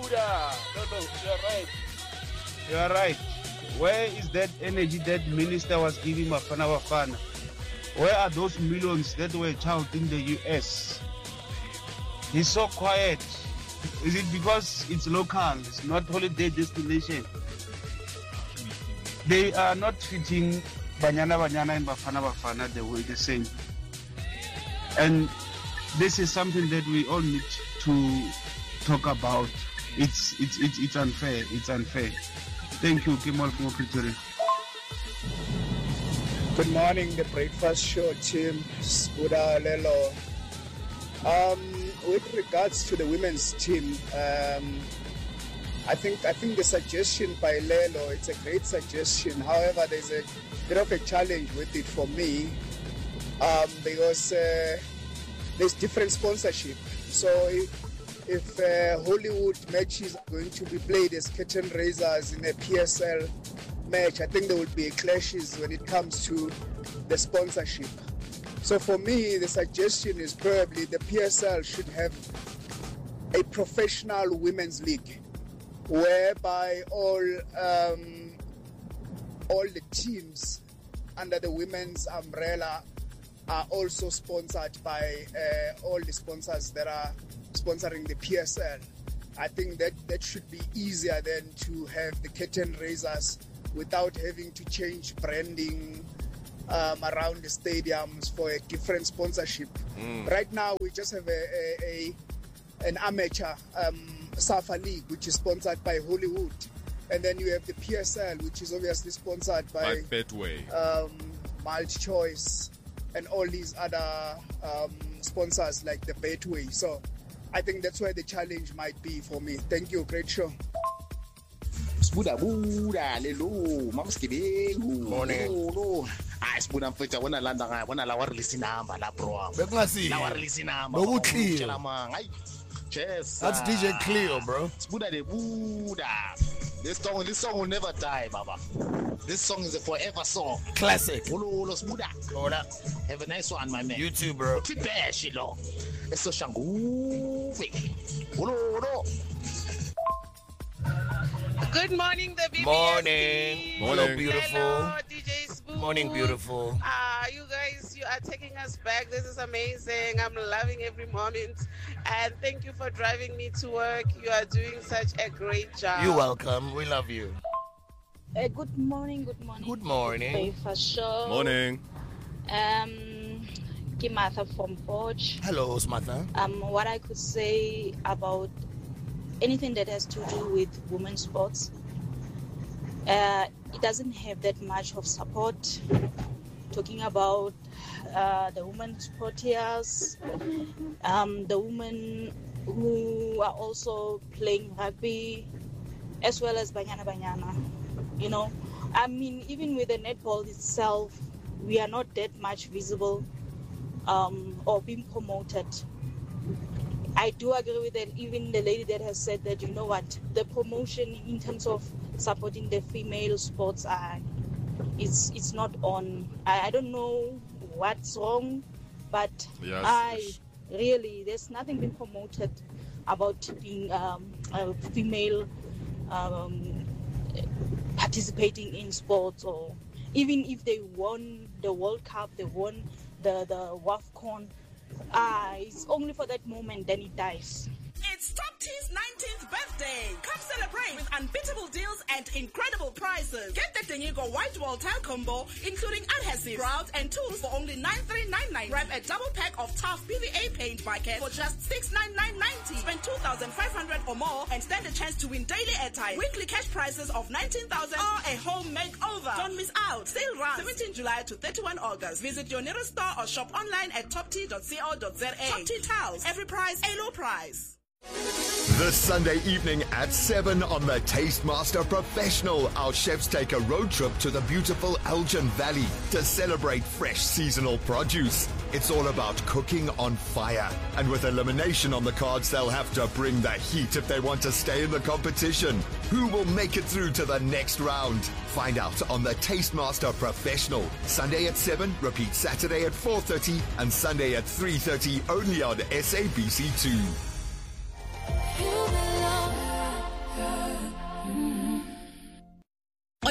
Buddha. No, you're right. You are right. Where is that energy that minister was giving Bafana Bafana? Where are those millions that were channeled in the US? He's so quiet. Is it because it's local? It's not holiday destination. They are not treating Banyana and Bafana Bafana the way the same. And this is something that we all need to talk about. It's unfair. It's unfair. Thank you, Kimal Pretoria. Good morning, the Breakfast Show team. Buddha Lelo. With regards to the women's team, I think the suggestion by Lelo, it's a great suggestion. However, there's a bit of a challenge with it for me because there's different sponsorship. So if Hollywood matches are going to be played as curtain raisers in a PSL match, I think there will be clashes when it comes to the sponsorship. So for me, the suggestion is probably the PSL should have a professional women's league whereby all the teams under the women's umbrella are also sponsored by all the sponsors that are sponsoring the PSL. I think that should be easier than to have the curtain raisers without having to change branding around the stadiums for a different sponsorship. Right now, we just have an amateur SAFA league, which is sponsored by Hollywood. And then you have the PSL, which is obviously sponsored by Betway, MultiChoice, and all these other sponsors like the Betway. So I think that's where the challenge might be for me. Thank you. Great show. Buddha, lelo, Mams Kibengu. Morning. Sibuda mfethu wona landa wona la wa release number la bro. Bekungasi. La wa release number. Bokuthiya. Hayi. Yes. That's DJ Cleo, bro. Sibuda de Buddha. This song will never die, Baba. This song is a forever song. Classic. Olo Sibuda. Ora. Have a nice one, my man. You too, bro. Tipeshilo. Eso shanguve. Olo. Good morning, the BBS Morning. team. Hello, beautiful. Hello, DJ Spoon. Morning, beautiful. You guys, you are taking us back. This is amazing. I'm loving every moment. And thank you for driving me to work. You are doing such a great job. You're welcome. We love you. Good morning. Good morning. Breakfast show. Morning. Kimatha from Forge. Hello, Smatha. What I could say about anything that has to do with women's sports, it doesn't have that much of support. Talking about the women sportiers, the women who are also playing rugby, as well as Banyana. You know, I mean, even with the netball itself, we are not that much visible or being promoted. I do agree with that. Even the lady that has said that, you know what, the promotion in terms of supporting the female sports it's not on. I don't know what's wrong, but Yes. there's nothing being promoted about being a female participating in sports, or even if they won the World Cup, they won the WAFCON. It's only for that moment, then it dies. It's Top T's 19th birthday. Come celebrate with unbeatable deals and incredible prizes. Get the Denigo White Wall Tile Combo, including adhesives, grouts, and tools for only $9,399. Grab a double pack of tough PVA paint bucket for just $699.90. Spend $2,500 or more and stand a chance to win daily airtime, weekly cash prizes of $19,000 or a home makeover. Don't miss out. Sale runs 17 July to 31 August. Visit your nearest store or shop online at topt.co.za. Top T Tiles. Every prize, a low price. This Sunday evening at 7 on the Tastemaster Professional, our chefs take a road trip to the beautiful Elgin Valley to celebrate fresh seasonal produce. It's all about cooking on fire. And with elimination on the cards, they'll have to bring the heat if they want to stay in the competition. Who will make it through to the next round? Find out on the Tastemaster Professional. Sunday at 7, repeat Saturday at 4:30 and Sunday at 3:30 only on SABC2. You belong.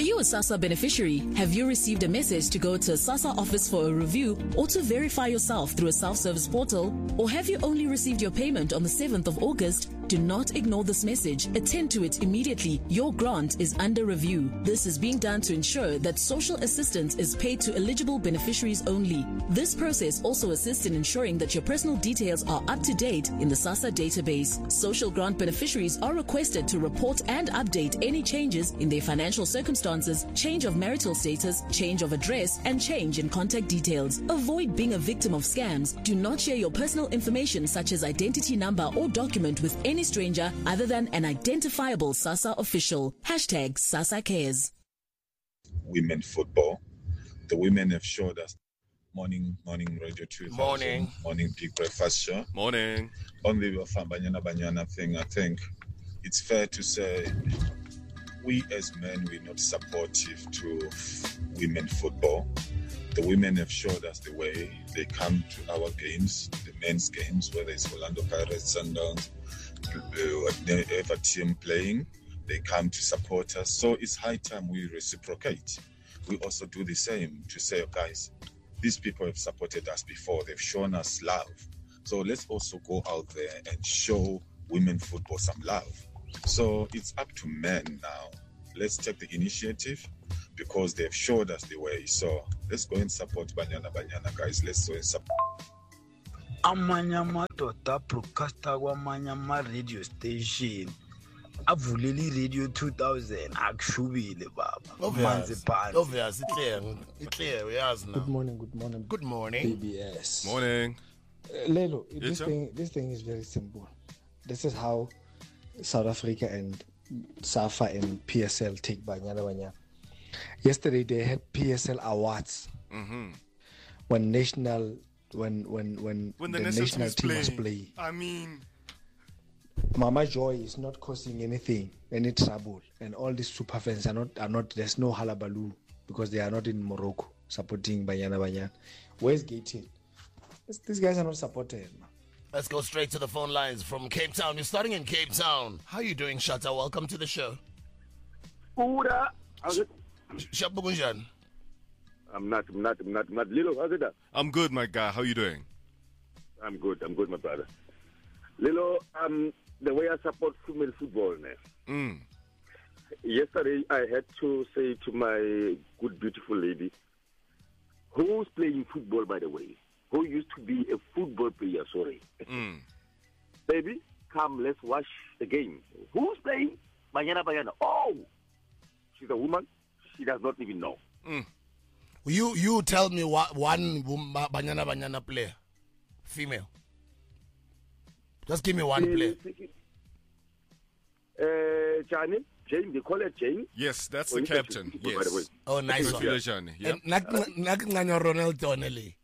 you a SASSA beneficiary? Have you received a message to go to a SASSA office for a review or to verify yourself through a self-service portal? Or have you only received your payment on the 7th of August? Do not ignore this message. Attend to it immediately. Your grant is under review. This is being done to ensure that social assistance is paid to eligible beneficiaries only. This process also assists in ensuring that your personal details are up to date in the SASSA database. Social grant beneficiaries are requested to report and update any changes in their financial circumstances, change of marital status, change of address, and change in contact details. Avoid being a victim of scams. Do not share your personal information such as identity number or document with any stranger other than an identifiable SASSA official. Hashtag SASSA Cares. Women football. The women have showed us. Morning Radio 2000. Morning Big Breakfast Show. Morning. On the Banyana thing, I think it's fair to say we as men, we're not supportive to women football. The women have showed us the way. They come to our games, the men's games, whether it's Orlando Pirates, Sundowns, whatever team playing, they come to support us. So it's high time we reciprocate. We also do the same to say, guys, these people have supported us before. They've shown us love. So let's also go out there and show women football some love. So it's up to men now. Let's take the initiative because they've showed us the way. So let's go and support Banyana, guys. Let's go and support. Amanyama tota broadcaster kwamanyama radio station. Avuleli Radio 2000 akushubile baba. Obvious, it's clear. We ask now. Good morning. Good morning. BBS. Morning. Lelo, this thing is very simple. This is how South Africa and SAFA and PSL take Banyana. Yesterday they had PSL awards. When the national team was playing. I mean, Mama Joy is not causing any trouble, and all these super fans are not. There's no halabaloo because they are not in Morocco supporting Banyana. Where's Gated? These guys are not supported. Let's go straight to the phone lines from Cape Town. You're starting in Cape Town. How are you doing, Shatta? Welcome to the show. Uda. How's it? Shabugunjan. I'm not. Lilo, how's it? I'm good, my guy. How are you doing? I'm good, my brother. Lilo, the way I support female football now. Yesterday, I had to say to my good, beautiful lady, who's playing football, by the way, who used to be a football player, Baby, come, let's watch the game. Who's playing? Banyana. Oh! She's a woman. She does not even know. You tell me one Banyana player, female. Just give me one player. Jane, they call her Jane. Yes, that's the captain. Yes. Oh, nice one. Yep. Dlamini,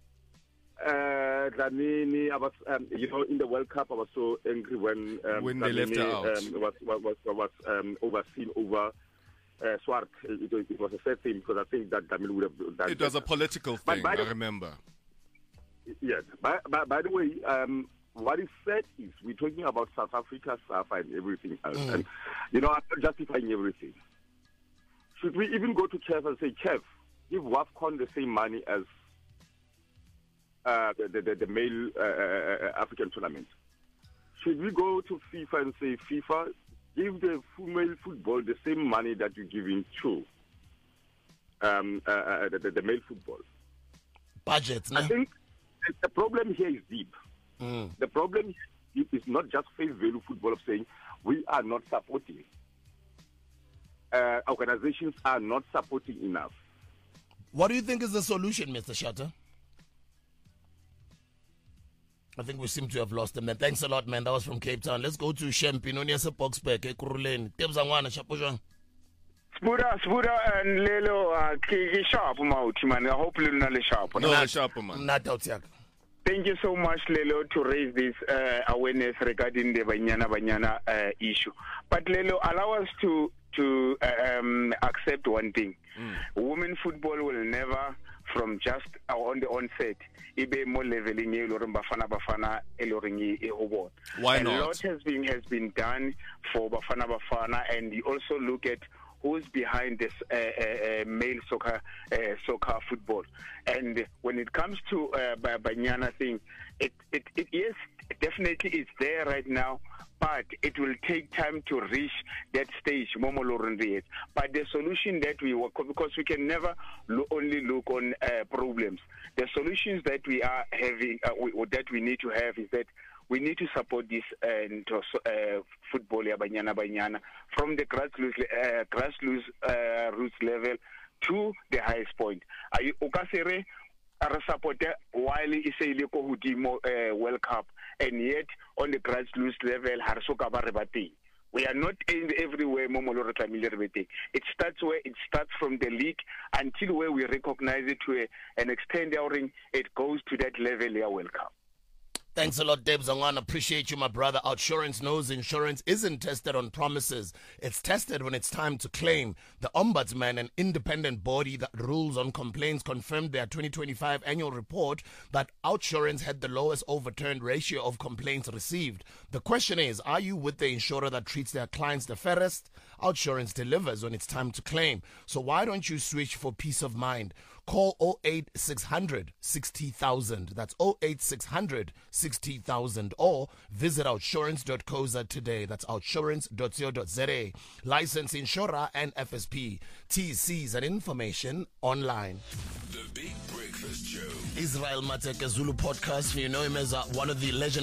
I was, in the World Cup, I was so angry when they left her out. Was overseen over Swart. It was a sad thing because I think that Dlamini would have done. It was a political thing, I remember. Yes. By the way, what is said is we're talking about South Africa, SAFA, and everything else. And, I'm not justifying everything. Should we even go to CAF and say, CAF, give WAFCON the same money as the male African tournament? Should we go to FIFA and say, FIFA, give the female football the same money that you're giving to the male football? Budgets, I think the problem here is deep. The problem is not just face value football of saying we are not supporting. Organizations are not supporting enough. What do you think is the solution, Mr. Shatta? I think we seem to have lost him. Man. Thanks a lot, man. That was from Cape Town. Let's go to Shempin. Onyesa Boxback, Ekuruleni. Tebzangwana, Shapojang. Spuda and Lelo, sharp, man. I hope Lelo not sharp. No, sharp, man. Not out yet. Thank you so much, Lelo, to raise this awareness regarding the Banyana issue. But Lelo, allow us to accept one thing. Women football will never, from just on the onset, ibe more leveling Bafana award. Why and not? A lot has been done for Bafana, and you also look at who's behind this male soccer football. And when it comes to Banyana thing, it yes, definitely it's there right now, but it will take time to reach that stage, Momo Lorenz. But the solution that we work, because we can never only look on problems. The solutions that we are having, that we need to have, is that we need to support this football Banyana from the grassroots roots level to the highest point. Okasere are supported while is a World Cup, and yet on the grassroots level, Harsoka Barebati. We are not in everywhere, Momoloro Tamilere. It starts where it starts from the league until where we recognize it to an extent, it goes to that level, World Cup. Thanks a lot, Debs. I want to appreciate you, my brother. Outsurance knows insurance isn't tested on promises. It's tested when it's time to claim. The Ombudsman, an independent body that rules on complaints, confirmed their 2025 annual report that Outsurance had the lowest overturned ratio of complaints received. The question is, are you with the insurer that treats their clients the fairest? Outsurance delivers when it's time to claim. So why don't you switch for peace of mind? Call 08600 60,000. That's 08600 60,000. Or visit outsurance.co.za today. That's outsurance.co.za. License insurer and FSP. TCs and information online. The Big Breakfast Show. Israel Mateke Zulu podcast. You know him as one of the legendary